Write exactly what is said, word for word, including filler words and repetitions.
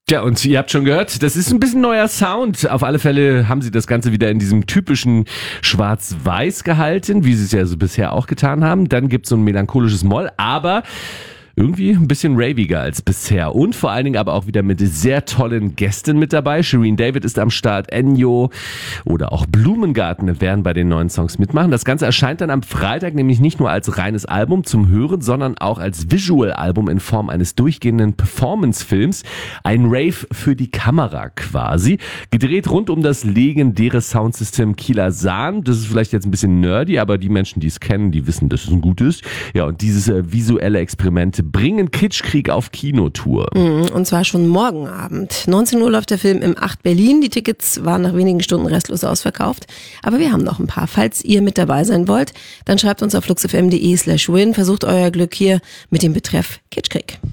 Tja, und ihr habt schon gehört, das ist ein bisschen neuer Sound. Auf alle Fälle haben sie das Ganze wieder in diesem typischen Schwarz-Weiß gehalten, wie sie es ja so bisher auch getan haben. Dann gibt's so ein melancholisches Moll, aber irgendwie ein bisschen raviger als bisher und vor allen Dingen aber auch wieder mit sehr tollen Gästen mit dabei. Shireen David ist am Start, Ennio oder auch Blumengarten werden bei den neuen Songs mitmachen. Das Ganze erscheint dann am Freitag nämlich nicht nur als reines Album zum Hören, sondern auch als Visual-Album in Form eines durchgehenden Performance-Films. Ein Rave für die Kamera quasi. Gedreht rund um das legendäre Soundsystem Kieler Sahn. Das ist vielleicht jetzt ein bisschen nerdy, aber die Menschen, die es kennen, die wissen, dass es ein gutes. Ja, und dieses äh, visuelle Experiment bringen Kitschkrieg auf Kinotour. Und zwar schon morgen Abend. neunzehn Uhr läuft der Film im acht Berlin. Die Tickets waren nach wenigen Stunden restlos ausverkauft. Aber wir haben noch ein paar. Falls ihr mit dabei sein wollt, dann schreibt uns auf fluxfm.de slash win. Versucht euer Glück hier mit dem Betreff Kitschkrieg.